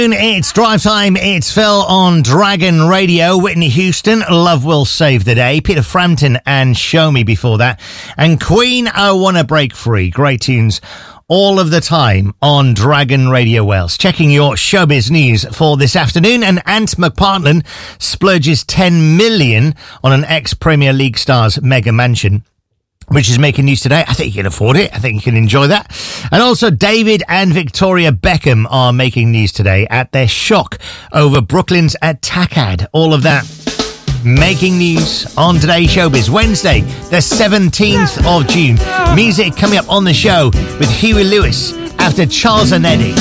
It's drive time. It's Phil on Dragon Radio. Whitney Houston, Love Will Save the Day. Peter Frampton and Show Me before that. And Queen, I Wanna Break Free. Great tunes all of the time on Dragon Radio Wales. Checking your showbiz news for this afternoon. And Ant McPartlin splurges 10 million on an ex-Premier League star's mega mansion, which is making news today. I think you can afford it. I think you can enjoy that. And also David and Victoria Beckham are making news today at their shock over Brooklyn's attack ad. All of that making news on today's Showbiz. Wednesday, the 17th of June. Music coming up on the show with Huey Lewis after Charles and Eddie.